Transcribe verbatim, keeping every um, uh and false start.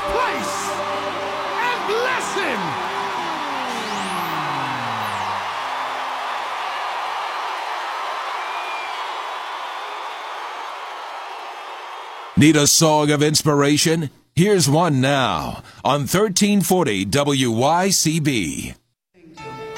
place and bless him. Need a song of inspiration? Here's one now on thirteen forty W Y C B.